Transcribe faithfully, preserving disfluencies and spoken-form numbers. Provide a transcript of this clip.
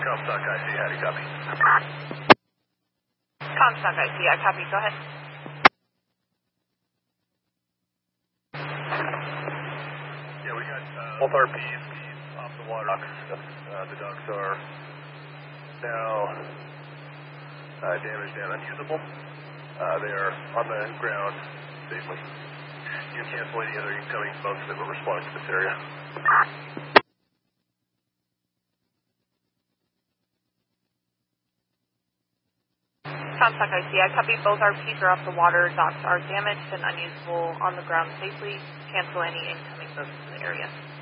Comstock I C, how do you copy? Comstock I C, I copy, go ahead. Yeah, we got uh, both R Ps off the water. Uh, the docks are now uh, damaged and unusable. Uh, they are on the ground safely. You can cancel any other incoming boats that were responding to this area. Comstock I C, I copy. Both R Ps are off the water. Docks are damaged and unusable, on the ground safely. Cancel any incoming boats in the area.